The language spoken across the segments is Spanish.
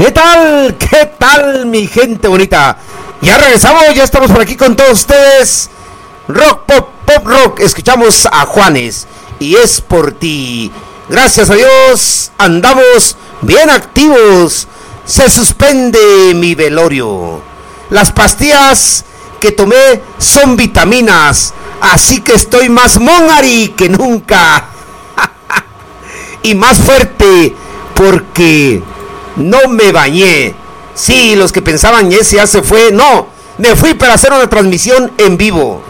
¿Qué tal? ¿Qué tal, mi gente bonita? Ya regresamos, ya estamos por aquí con todos ustedes. Rock, pop, pop, rock. Escuchamos a Juanes y es por ti. Gracias a Dios, andamos bien activos. Se suspende mi velorio. Las pastillas que tomé son vitaminas, así que estoy más mongari que nunca. Y más fuerte porque no me bañé. Sí, los que pensaban ese ya se fue. No, me fui para hacer una transmisión en vivo.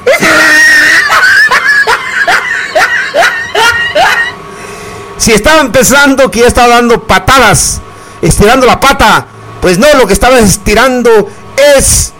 Si estaban pensando que ya estaba dando patadas, estirando la pata, pues no, lo que estaba estirando es...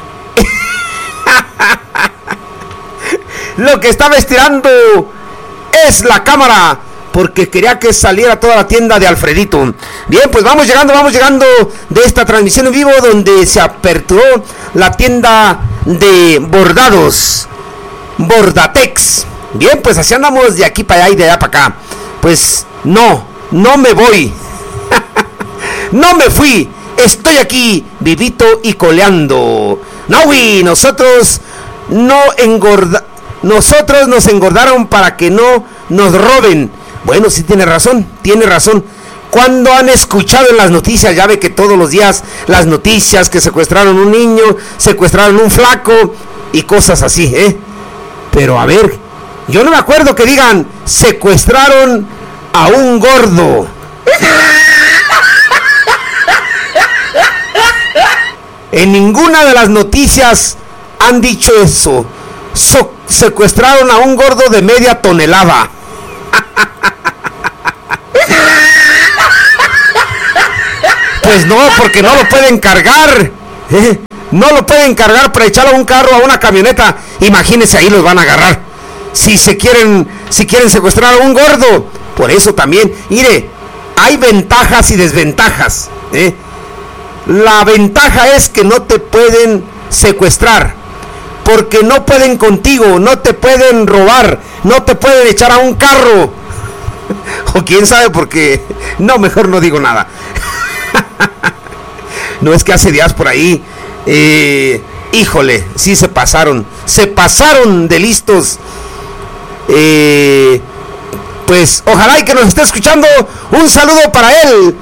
lo que estaba estirando es la cámara, porque quería que saliera toda la tienda de Alfredito. Bien, pues vamos llegando de esta transmisión en vivo donde se aperturó la tienda de bordados, Bordatex. Bien, pues así andamos de aquí para allá y de allá para acá. Pues no me voy. No me fui. Estoy aquí, vivito y coleando. No, güey, nosotros nos engordaron para que no nos roben. Bueno, sí tiene razón. Cuando han escuchado en las noticias, ya ve que todos los días las noticias que secuestraron un niño, secuestraron un flaco y cosas así, ¿eh? Pero a ver, yo no me acuerdo que digan secuestraron a un gordo. En ninguna de las noticias han dicho eso. Secuestraron a un gordo de media tonelada. Pues no, porque no lo pueden cargar. No lo pueden cargar para echarlo a un carro, a una camioneta. Imagínense, ahí los van a agarrar. Si quieren secuestrar a un gordo. Por eso también, mire, hay ventajas y desventajas. La ventaja es que no te pueden secuestrar, porque no pueden contigo, no te pueden robar, no te pueden echar a un carro. O quién sabe, porque no, mejor no digo nada. No, es que hace días por ahí, híjole, sí se pasaron de listos. Pues ojalá y que nos esté escuchando. Un saludo para él.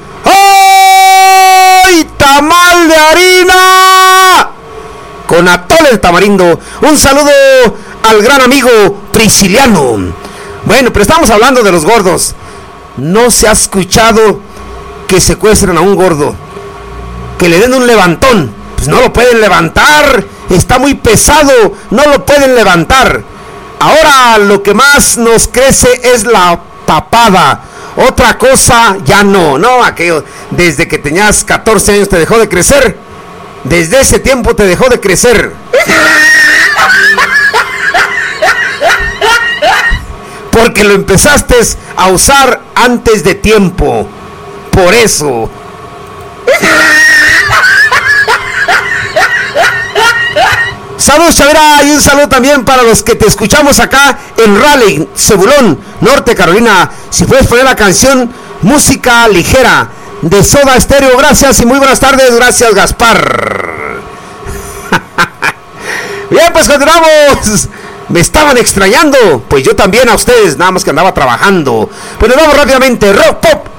¡Ay, tamal de harina! Con atole de tamarindo. Un saludo al gran amigo Prisciliano. Bueno, pero estamos hablando de los gordos. No se ha escuchado que secuestren a un gordo, que le den un levantón. Pues no lo pueden levantar, está muy pesado, no lo pueden levantar. Ahora lo que más nos crece es la papada. Otra cosa ya no, aquello desde que tenías 14 años te dejó de crecer. Desde ese tiempo te dejó de crecer. Porque lo empezaste a usar antes de tiempo. Por eso. Saludos, Chavira, y un saludo también para los que te escuchamos acá en Raleigh, Zebulón, Norte Carolina. Si puedes poner la canción Música Ligera de Soda Stereo, gracias y muy buenas tardes. Gracias, Gaspar. Bien, pues continuamos. Me estaban extrañando, pues yo también a ustedes, nada más que andaba trabajando. Pues nos vamos rápidamente. Rock, pop,